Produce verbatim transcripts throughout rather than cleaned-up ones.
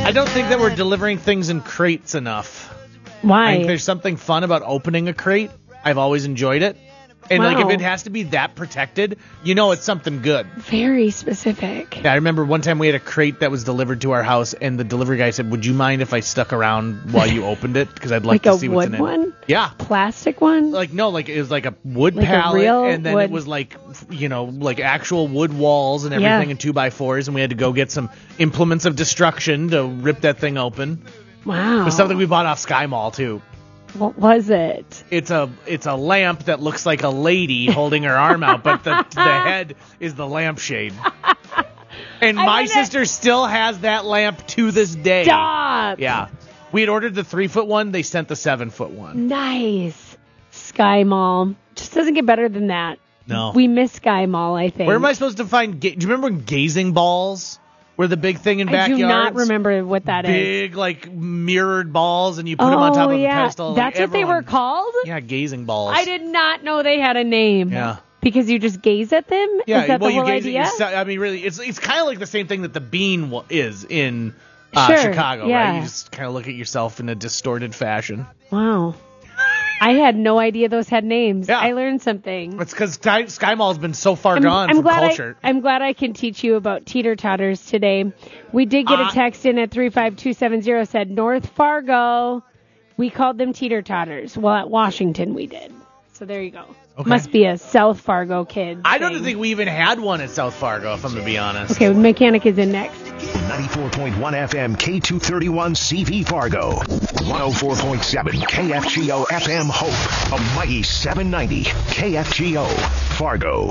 I don't think that we're delivering things in crates enough. Why? I think there's something fun about opening a crate. I've always enjoyed it. And wow. like if it has to be that protected, you know it's something good. Very specific. Yeah, I remember one time we had a crate that was delivered to our house, and the delivery guy said, "Would you mind if I stuck around while you opened it? Because I'd like, like to see what's in it." Like a wood one? Yeah. Plastic one? Like no, like it was like a wood like pallet, a real and then wood. it was like you know like actual wood walls and everything, yeah. and two by fours, and we had to go get some implements of destruction to rip that thing open. Wow. It was something we bought off Sky Mall too. What was it? It's a it's a lamp that looks like a lady holding her arm out, but the the head is the lampshade. And my wanna... sister still has that lamp to this day. Stop. Yeah. We had ordered the three foot one. They sent the seven foot one. Nice. Sky Mall. Just doesn't get better than that. No. We miss Sky Mall, I think. Where am I supposed to find... Ga- do you remember when gazing balls were the big thing in backyards? I do not remember what that big, is. Big, like, mirrored balls, and you put oh, them on top of yeah. a pedestal. That's like, what everyone... they were called? Yeah, gazing balls. I did not know they had a name. Yeah. Because you just gaze at them? Yeah, is that well, the whole you gaze idea? At yourself. I mean, really, it's it's kind of like the same thing that the bean w- is in uh, sure, Chicago, yeah. right? You just kind of look at yourself in a distorted fashion. Wow. I had no idea those had names. Yeah. I learned something. It's because Sky, Sky Mall's been so far I'm, gone I'm from glad culture. I, I'm glad I can teach you about teeter-totters today. We did get uh, a text in at three five two seven zero said, North Fargo, we called them teeter-totters. Well, at Washington we did. So there you go. Okay. Must be a South Fargo kid. I don't thing. think we even had one at South Fargo, if I'm going to be honest. Okay, Mechanic is in next. ninety-four point one F M K two thirty-one C V Fargo. one oh four point seven K F G O F M Hope. A mighty seven ninety K F G O Fargo.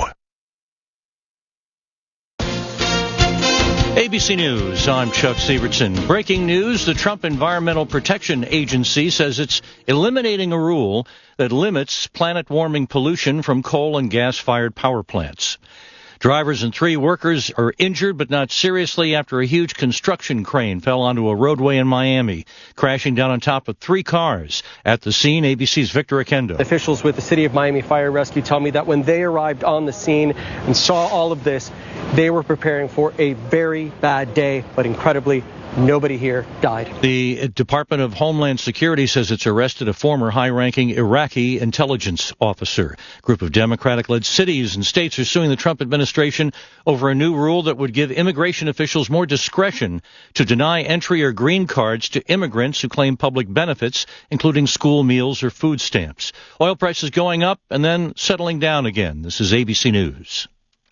A B C News, I'm Chuck Sievertson. Breaking news, the Trump Environmental Protection Agency says it's eliminating a rule that limits planet-warming pollution from coal and gas-fired power plants. Drivers and three workers are injured but not seriously after a huge construction crane fell onto a roadway in Miami, crashing down on top of three cars. At the scene, A B C's Victor Oquendo. Officials with the City of Miami Fire Rescue tell me that when they arrived on the scene and saw all of this, they were preparing for a very bad day, but incredibly, nobody here died. The Department of Homeland Security says it's arrested a former high-ranking Iraqi intelligence officer. A group of Democratic-led cities and states are suing the Trump administration over a new rule that would give immigration officials more discretion to deny entry or green cards to immigrants who claim public benefits, including school meals or food stamps. Oil prices going up and then settling down again. This is A B C News.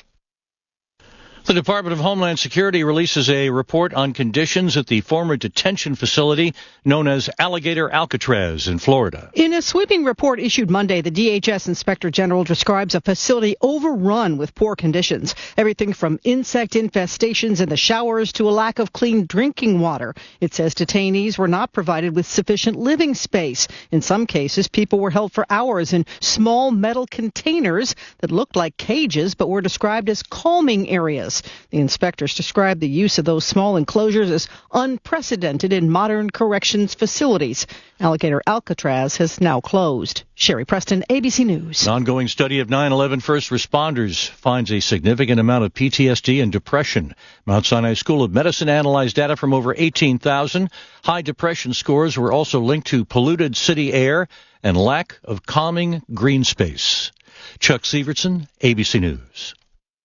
The Department of Homeland Security releases a report on conditions at the former detention facility known as Alligator Alcatraz in Florida. In a sweeping report issued Monday, the D H S Inspector General describes a facility overrun with poor conditions. Everything from insect infestations in the showers to a lack of clean drinking water. It says detainees were not provided with sufficient living space. In some cases, people were held for hours in small metal containers that looked like cages but were described as calming areas. The inspectors described the use of those small enclosures as unprecedented in modern corrections facilities. Alligator Alcatraz has now closed. Sherry Preston, A B C News. An ongoing study of nine eleven first responders finds a significant amount of P T S D and depression. Mount Sinai School of Medicine analyzed data from over eighteen thousand. High depression scores were also linked to polluted city air and lack of calming green space. Chuck Sievertson, A B C News.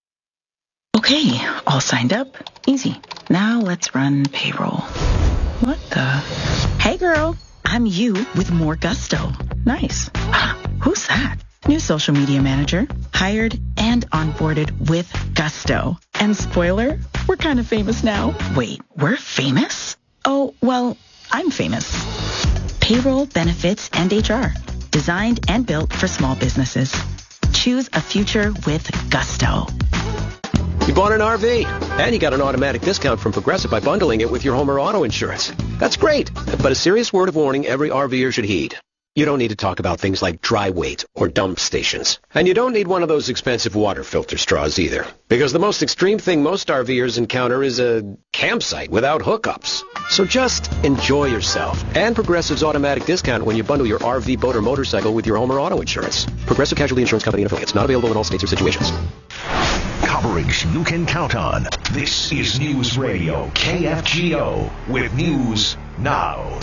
Okay, all signed up. Easy. Now let's run payroll. What the? Hey girl, I'm you with more gusto. Nice. Who's that? New social media manager. Hired and onboarded with gusto. And spoiler, we're kind of famous now. Wait, we're famous? Oh, well, I'm famous. Payroll, benefits, and H R. Designed and built for small businesses. Choose a future with gusto. You bought an R V, and you got an automatic discount from Progressive by bundling it with your home or auto insurance. That's great, but a serious word of warning every RVer should heed. You don't need to talk about things like dry weight or dump stations. And you don't need one of those expensive water filter straws either. Because the most extreme thing most RVers encounter is a campsite without hookups. So just enjoy yourself. And Progressive's automatic discount when you bundle your R V, boat, or motorcycle with your home or auto insurance. Progressive Casualty Insurance Company and affiliates. Not available in all states or situations. Coverage you can count on. This is News Radio K F G O with News Now.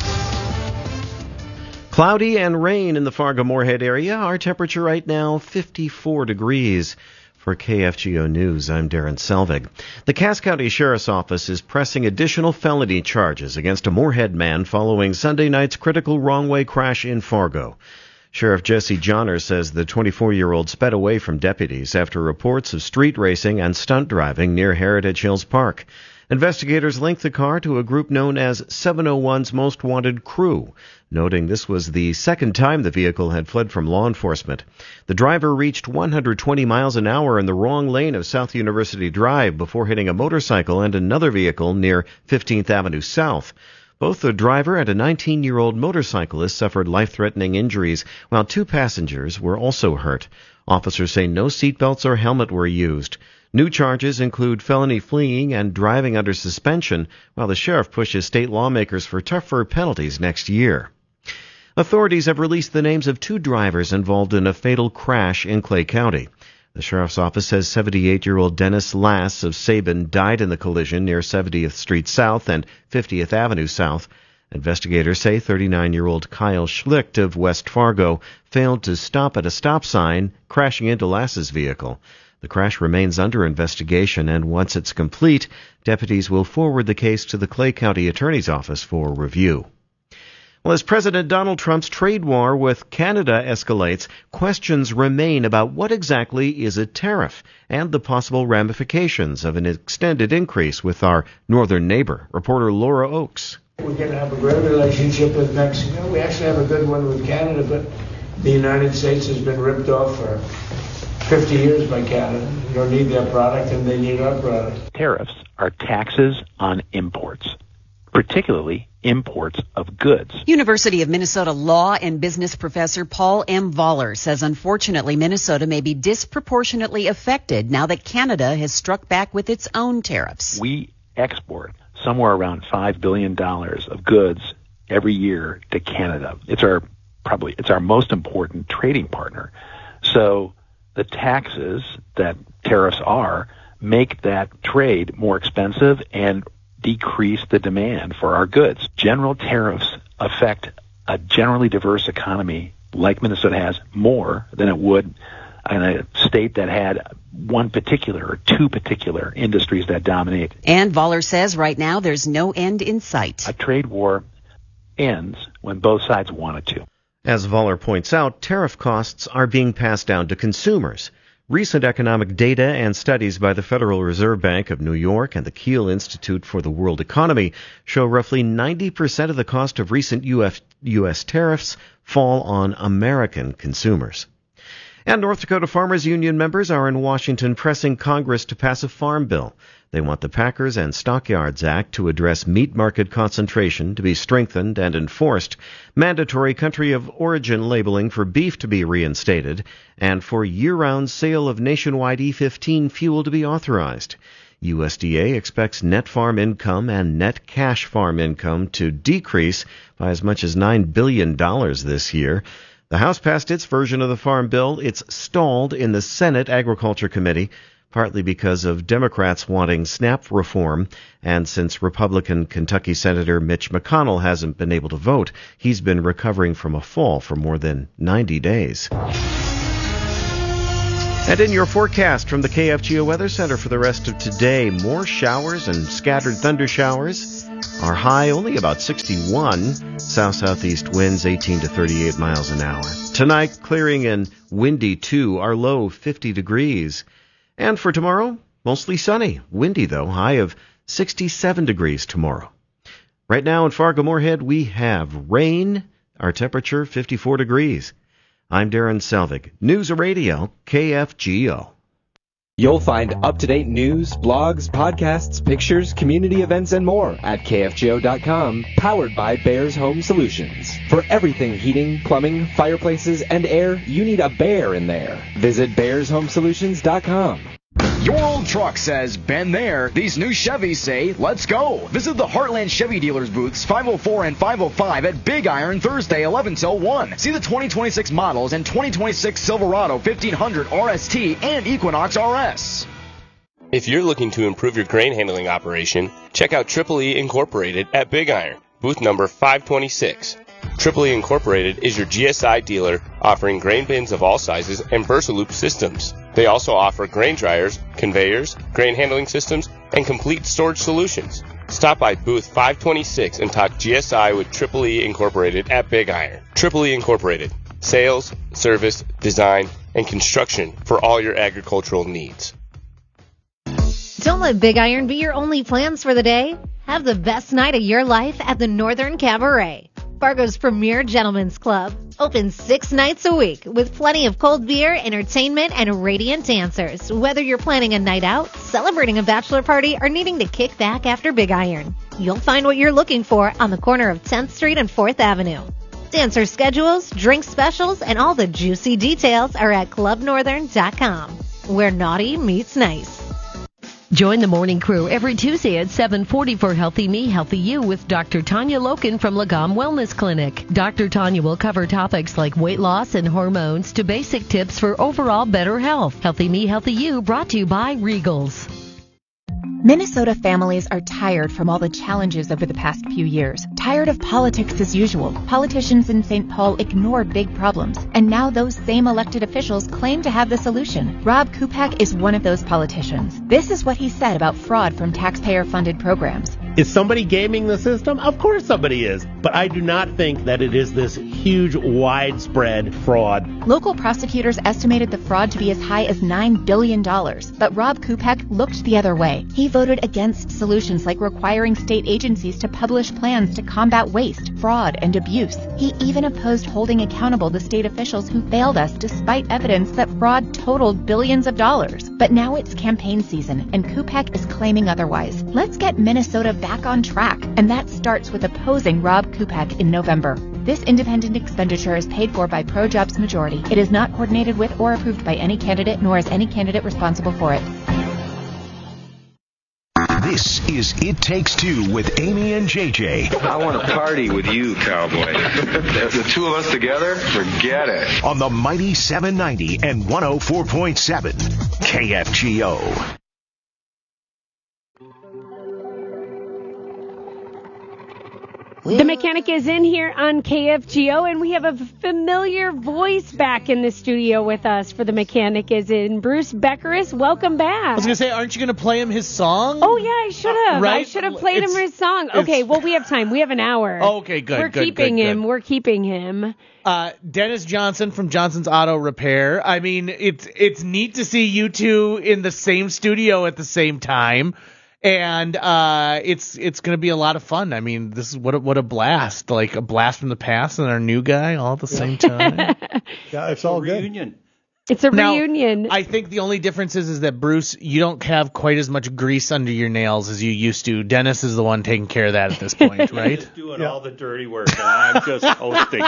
Cloudy and rain in the Fargo-Moorhead area. Our temperature right now, fifty-four degrees. For K F G O News, I'm Darren Selvig. The Cass County Sheriff's Office is pressing additional felony charges against a Moorhead man following Sunday night's critical wrong-way crash in Fargo. Sheriff Jesse Johnner says the twenty-four-year-old sped away from deputies after reports of street racing and stunt driving near Heritage Hills Park. Investigators linked the car to a group known as seven oh one's Most Wanted Crew, noting this was the second time the vehicle had fled from law enforcement. The driver reached one hundred twenty miles an hour in the wrong lane of South University Drive before hitting a motorcycle and another vehicle near fifteenth Avenue South. Both the driver and a nineteen-year-old motorcyclist suffered life-threatening injuries, while two passengers were also hurt. Officers say no seatbelts or helmet were used. New charges include felony fleeing and driving under suspension, while the sheriff pushes state lawmakers for tougher penalties next year. Authorities have released the names of two drivers involved in a fatal crash in Clay County. The sheriff's office says seventy-eight-year-old Dennis Lass of Sabin died in the collision near seventieth Street South and fiftieth Avenue South. Investigators say thirty-nine-year-old Kyle Schlicht of West Fargo failed to stop at a stop sign, crashing into Lass's vehicle. The crash remains under investigation, and once it's complete, deputies will forward the case to the Clay County Attorney's Office for review. Well, as President Donald Trump's trade war with Canada escalates, questions remain about what exactly is a tariff and the possible ramifications of an extended increase with our northern neighbor. Reporter Laura Oakes. We're going to have a great relationship with Mexico. We actually have a good one with Canada, but the United States has been ripped off for fifty years by Canada. We don't need their product, and they need our product. Tariffs are taxes on imports, particularly imports of goods. University of Minnesota law and business professor Paul M. Voller says unfortunately Minnesota may be disproportionately affected now that Canada has struck back with its own tariffs. We export somewhere around five billion dollars of goods every year to Canada. It's our probably it's our most important trading partner. So the taxes that tariffs are make that trade more expensive and decrease the demand for our goods. General tariffs affect a generally diverse economy like Minnesota has more than it would in a state that had one particular or two particular industries that dominate. And Voller says right now there's no end in sight. A trade war ends when both sides want it to. As Voller points out, tariff costs are being passed down to consumers. Recent economic data and studies by the Federal Reserve Bank of New York and the Kiel Institute for the World Economy show roughly ninety percent of the cost of recent U S tariffs fall on American consumers. And North Dakota Farmers Union members are in Washington pressing Congress to pass a farm bill. They want the Packers and Stockyards Act to address meat market concentration to be strengthened and enforced, mandatory country of origin labeling for beef to be reinstated, and for year-round sale of nationwide E fifteen fuel to be authorized. U S D A expects net farm income and net cash farm income to decrease by as much as nine billion dollars this year. The House passed its version of the Farm Bill. It's stalled in the Senate Agriculture Committee, partly because of Democrats wanting SNAP reform, and since Republican Kentucky Senator Mitch McConnell hasn't been able to vote, he's been recovering from a fall for more than ninety days. And in your forecast from the K F G O Weather Center for the rest of today, more showers and scattered thunder showers. Our high only about sixty-one. South-southeast winds eighteen to thirty-eight miles an hour. Tonight, clearing and windy too. Our low fifty degrees. And for tomorrow, mostly sunny. Windy though, high of sixty-seven degrees tomorrow. Right now in Fargo-Moorhead, we have rain. Our temperature fifty-four degrees. I'm Darren Selvig. News Radio, K F G O. You'll find up-to-date news, blogs, podcasts, pictures, community events, and more at K F G O dot com, powered by Bears Home Solutions. For everything heating, plumbing, fireplaces, and air, you need a Bear in there. Visit Bears Home Solutions dot com. Your old truck says, been there. These new Chevys say, let's go. Visit the Heartland Chevy Dealers booths five oh four and five oh five at Big Iron Thursday, eleven till one. See the twenty twenty-six models and twenty twenty-six Silverado fifteen hundred R S T and Equinox R S. If you're looking to improve your grain handling operation, check out Triple E Incorporated at Big Iron, booth number five twenty-six. Triple E Incorporated is your G S I dealer offering grain bins of all sizes and Versaloop systems. They also offer grain dryers, conveyors, grain handling systems, and complete storage solutions. Stop by booth five twenty-six and talk G S I with Triple E Incorporated at Big Iron. Triple E Incorporated. Sales, service, design, and construction for all your agricultural needs. Don't let Big Iron be your only plans for the day. Have the best night of your life at the Northern Cabaret, Fargo's premier gentlemen's club. Open six nights a week with plenty of cold beer, entertainment, and radiant dancers. Whether you're planning a night out, celebrating a bachelor party, or needing to kick back after Big Iron, you'll find what you're looking for on the corner of tenth Street and fourth Avenue. Dancer schedules, drink specials, and all the juicy details are at club northern dot com, where naughty meets nice. Join the morning crew every Tuesday at seven forty for Healthy Me, Healthy You with Doctor Tanya Loken from Lagom Wellness Clinic. Doctor Tanya will cover topics like weight loss and hormones to basic tips for overall better health. Healthy Me, Healthy You brought to you by Regals. Minnesota families are tired from all the challenges over the past few years. Tired of politics as usual. Politicians in Saint Paul ignore big problems, and now those same elected officials claim to have the solution. Rob Kupak is one of those politicians. This is what he said about fraud from taxpayer-funded programs. Is somebody gaming the system? Of course somebody is. But I do not think that it is this huge, widespread fraud. Local prosecutors estimated the fraud to be as high as nine billion dollars, but Rob Kupak looked the other way. He voted against solutions like requiring state agencies to publish plans to combat waste, fraud, and abuse. He even opposed holding accountable the state officials who failed us despite evidence that fraud totaled billions of dollars. But now it's campaign season, and Kupak is claiming otherwise. Let's get Minnesota back on track, and that starts with opposing Rob Kupak in November. This independent expenditure is paid for by ProJobs Majority. It is not coordinated with or approved by any candidate, nor is any candidate responsible for it. This is It Takes Two with Amy and J J. I want to party with you, cowboy. The two of us together, forget it. On the mighty seven ninety and one oh four point seven K F G O. The mechanic is in here on K F G O, and we have a familiar voice back in the studio with us for the mechanic is in. Bruce Beckeris, welcome back. I was going to say, aren't you going to play him his song? Oh, yeah, I should have. Uh, right? I should have played it's, him his song. Okay, well, we have time. We have an hour. Oh, okay, good, We're good, keeping good, him. good. We're keeping him. Uh, Dennis Johnson from Johnson's Auto Repair. I mean, it's it's neat to see you two in the same studio at the same time. And uh, it's it's going to be a lot of fun. I mean, this is what a, what a blast. Like a blast from the past and our new guy all at the same time. Yeah, it's all good. Reunion. It's a now, reunion. I think the only difference is, is that, Bruce, you don't have quite as much grease under your nails as you used to. Dennis is the one taking care of that at this point, right? He's doing yeah. all the dirty work, and I'm just hosting.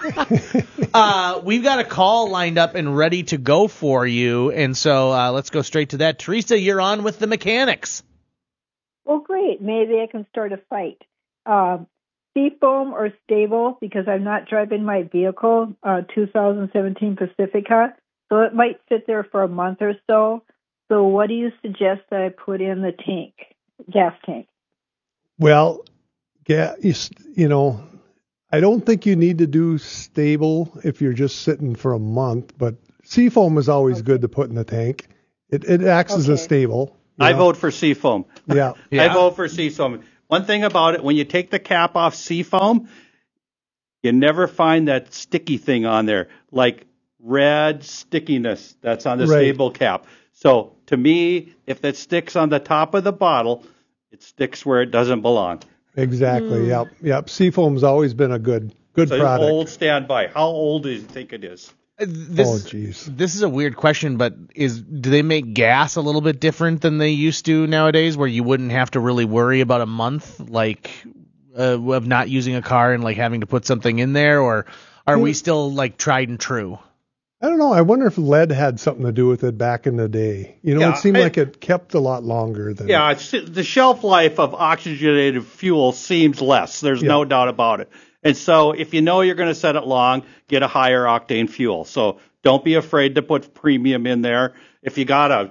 uh, we've got a call lined up and ready to go for you, and so uh, let's go straight to that. Teresa, you're on with the mechanics. Well, great. Maybe I can start a fight. Um, Seafoam or Stable, because I'm not driving my vehicle, uh, two thousand seventeen Pacifica, so it might sit there for a month or so. So what do you suggest that I put in the tank, gas tank? Well, yeah, you know, I don't think you need to do Stable if you're just sitting for a month, but Seafoam is always okay. good to put in the tank. It, it acts okay. as a stable. I know? vote for Seafoam. Yeah. yeah. I vote for Seafoam. One thing about it, when you take the cap off Seafoam, you never find that sticky thing on there, like red stickiness that's on the right. stable cap. So to me, if that sticks on the top of the bottle, it sticks where it doesn't belong. Exactly. Mm. Yep. Yep. Seafoam's always been a good good so product. Old standby. How old do you think it is? This, oh, jeez. This is a weird question, but is do they make gas a little bit different than they used to nowadays, where you wouldn't have to really worry about a month, like uh, of not using a car and like having to put something in there, or are we still like tried and true? I don't know. I wonder if lead had something to do with it back in the day. You know, yeah, it seemed I, like it kept a lot longer than. Yeah, it's, the shelf life of oxygenated fuel seems less. There's yeah. no doubt about it. And so if you know you're going to set it long, get a higher octane fuel. So don't be afraid to put premium in there. If you got a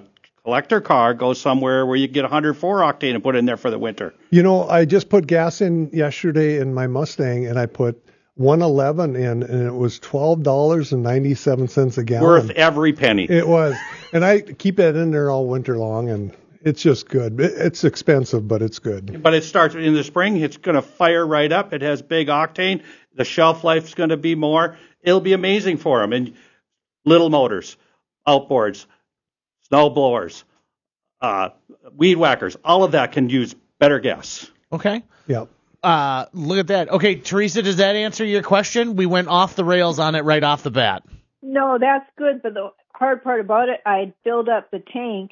collector car, go somewhere where you get one hundred four octane and put in there for the winter. You know, I just put gas in yesterday in my Mustang, and I put one eleven in, and it was twelve dollars and ninety-seven cents a gallon. Worth every penny. It was. And I keep it in there all winter long, and it's just good. It, it's expensive, but it's good. But it starts in the spring. It's going to fire right up. It has big octane. The shelf life's going to be more. It'll be amazing for them. And little motors, outboards, snow blowers, uh, weed whackers, all of that can use better gas. Okay. Yep. Uh, look at that. Okay, Teresa, does that answer your question? We went off the rails on it right off the bat. No, that's good. But the hard part about it, I filled up the tank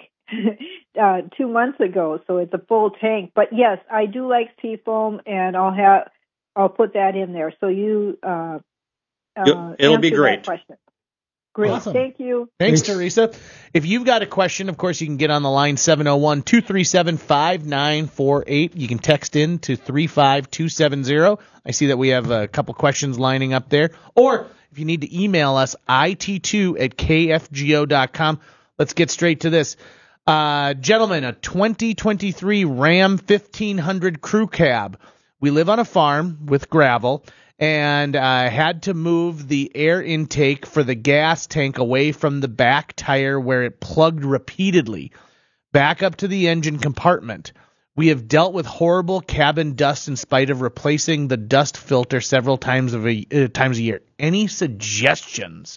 uh, two months ago, so it's a full tank. But yes, I do like Seafoam, and I'll have I'll put that in there. So you uh, uh, it'll be answer great. that question. Great. Awesome. Thank you. Thanks, Teresa. If you've got a question, of course, you can get on the line seven oh one, two three seven, five nine four eight. You can text in to three five two seven zero. I see that we have a couple questions lining up there. Or if you need to email us, I T two at K F G O dot com. Let's get straight to this. Uh, gentlemen, a twenty twenty-three Ram fifteen hundred crew cab. We live on a farm with gravel, and I uh, had to move the air intake for the gas tank away from the back tire where it plugged repeatedly, back up to the engine compartment. We have dealt with horrible cabin dust in spite of replacing the dust filter several times of a, uh, times a year. Any suggestions?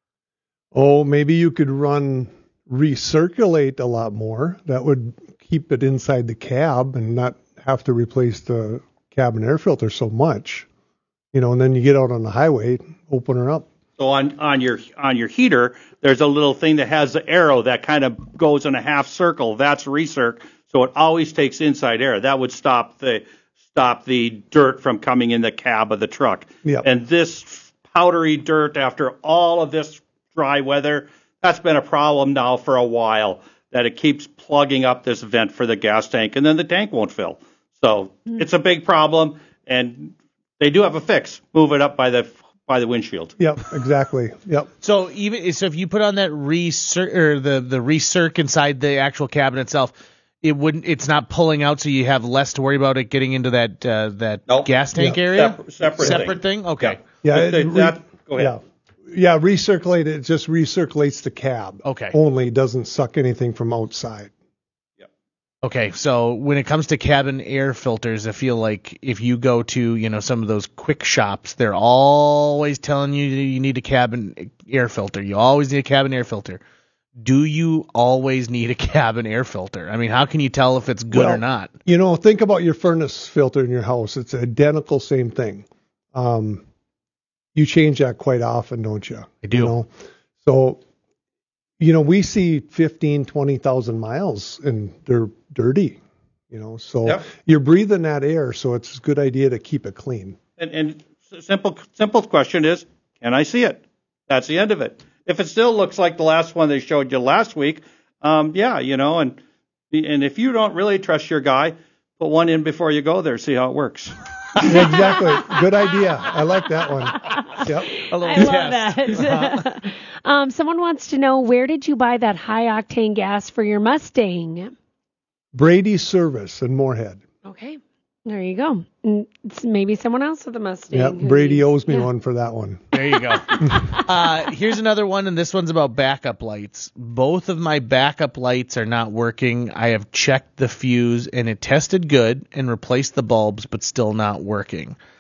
Oh, maybe you could run recirculate a lot more. That would keep it inside the cab and not have to replace the cabin air filter so much. You know, and then you get out on the highway, open her up. So on, on your on your heater, there's a little thing that has the arrow that kind of goes in a half circle. That's recirc. So it always takes inside air. That would stop the stop the dirt from coming in the cab of the truck. Yep. And this powdery dirt after all of this dry weather, that's been a problem now for a while, that it keeps plugging up this vent for the gas tank, and then the tank won't fill. So mm. it's a big problem, and they do have a fix. Move it up by the by the windshield. Yep, exactly. Yep. So even so, if you put on that recirc or the the recirc inside the actual cabin itself, it wouldn't. It's not pulling out, so you have less to worry about it getting into that uh, that nope. gas tank yeah. area. Separate, separate, separate thing. thing? Okay. Yeah. yeah it, re- that, go ahead. Yeah. Yeah, recirculate it. It just recirculates the cab. Okay. Only doesn't suck anything from outside. Okay, so when it comes to cabin air filters, I feel like if you go to, you know, some of those quick shops, they're always telling you you need a cabin air filter. You always need a cabin air filter. Do you always need a cabin air filter? I mean, how can you tell if it's good well, or not? You know, think about your furnace filter in your house. It's identical, same thing. Um, you change that quite often, don't you? I do. You know? So, you know, we see fifteen, twenty thousand miles and they're dirty, you know, so yep. you're breathing that air. So it's a good idea to keep it clean. And, and simple, simple question is, can I see it? That's the end of it. If it still looks like the last one they showed you last week, um, yeah, you know, and, and if you don't really trust your guy, put one in before you go there, see how it works. Exactly. Good idea. I like that one. Yep. I love that. um, someone wants to know, where did you buy that high octane gas for your Mustang? Brady's Service in Moorhead. Okay. There you go. It's maybe someone else with a Mustang. Yep. Brady owes me yeah. one for that one. There you go. uh, here's another one, and this one's about backup lights. Both of my backup lights are not working. I have checked the fuse, and it tested good and replaced the bulbs, but still not working.